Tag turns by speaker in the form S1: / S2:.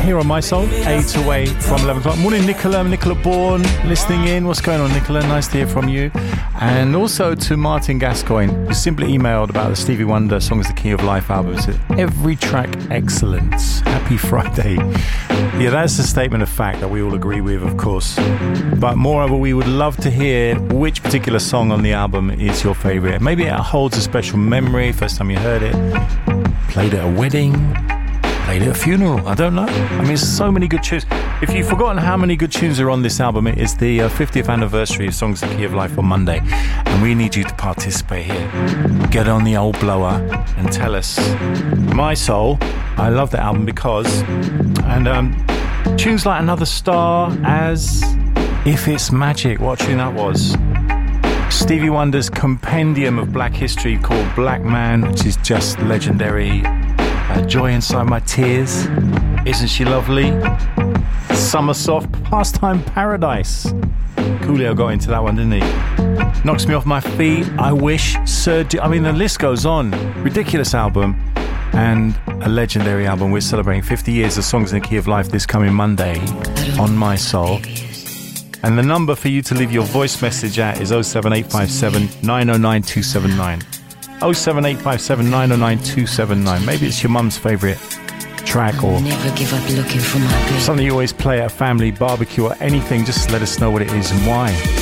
S1: here on My Soul, 8 away from 11 o'clock. Morning, Nicola Bourne, listening in. What's going on, Nicola? Nice to hear from you. And also to Martin Gascoigne, who simply emailed about the Stevie Wonder Songs The Key of Life album. He said, every track excellence. Happy Friday. Yeah, that's a statement of fact that we all agree with, of course. But moreover, we would love to hear which particular song on the album is your favourite. Maybe it holds a special memory, first time you heard it, played at a wedding, played at a funeral, I don't know. I mean, there's so many good tunes. If you've forgotten how many good tunes are on this album, it is the 50th anniversary of Songs The Key of Life on Monday, and we need you to participate here. Get on the old blower and tell us. My Soul, I love the album because, and tunes like Another Star, As, If It's Magic, what tune that was. Stevie Wonder's compendium of black history called Black Man, which is just legendary. Joy Inside My Tears, Isn't She Lovely? Summersoft, Pastime Paradise. Coolio got into that one, didn't he? Knocks Me Off My Feet, I Wish, I mean, the list goes on. Ridiculous album and a legendary album. We're celebrating 50 years of Songs in the Key of Life this coming Monday on My Soul. And the number for you to leave your voice message at is 07857 909 279. 07857 909 279. Maybe it's your mum's favourite track or
S2: never give up looking for my good.
S1: Something you always play at a family barbecue or anything. Just let us know what it is and why.